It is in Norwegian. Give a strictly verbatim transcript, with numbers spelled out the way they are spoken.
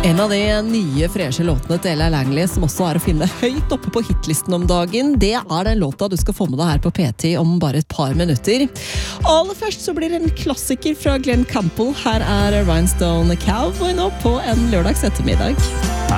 En av de nye freshe låtene til Ella Langley som også er å finne høyt oppe på hitlisten om dagen, det er den låta du skal få med deg her på P ti om bare et par minutter. Aller først så blir det en klassiker fra Glenn Campbell. Her er Rhinestone Cowboy nå på en lørdags ettermiddag.